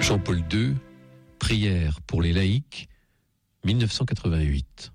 Jean-Paul II, Prière pour les laïcs, 1988.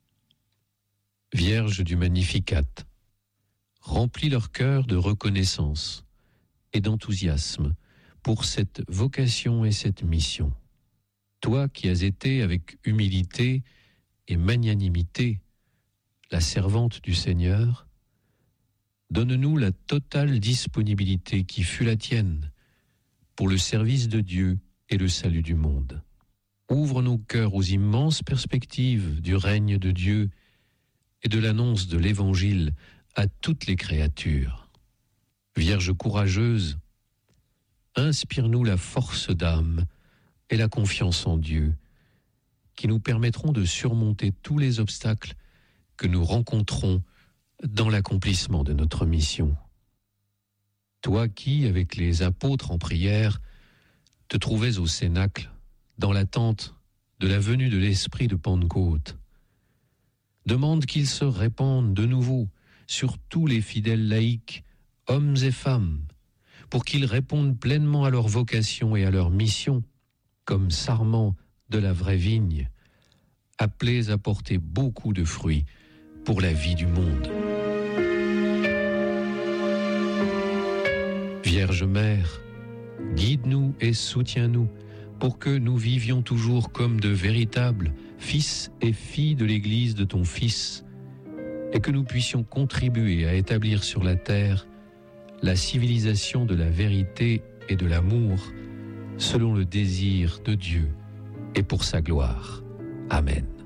Vierge du Magnificat, remplis leur cœur de reconnaissance et d'enthousiasme pour cette vocation et cette mission. Toi qui as été avec humilité et magnanimité la servante du Seigneur, donne-nous la totale disponibilité qui fut la tienne pour le service de Dieu et le salut du monde. Ouvre nos cœurs aux immenses perspectives du règne de Dieu et de l'annonce de l'Évangile à toutes les créatures. Vierge courageuse, inspire-nous la force d'âme et la confiance en Dieu, qui nous permettront de surmonter tous les obstacles que nous rencontrons dans l'accomplissement de notre mission. Toi qui, avec les apôtres en prière, te trouvais au Cénacle, dans l'attente de la venue de l'Esprit de Pentecôte, demande qu'il se répande de nouveau sur tous les fidèles laïcs, hommes et femmes, pour qu'ils répondent pleinement à leur vocation et à leur mission, comme sarments de la vraie vigne, appelés à porter beaucoup de fruits pour la vie du monde. Vierge Mère, guide-nous et soutiens-nous pour que nous vivions toujours comme de véritables fils et filles de l'Église de ton Fils et que nous puissions contribuer à établir sur la terre la civilisation de la vérité et de l'amour selon le désir de Dieu et pour sa gloire. Amen.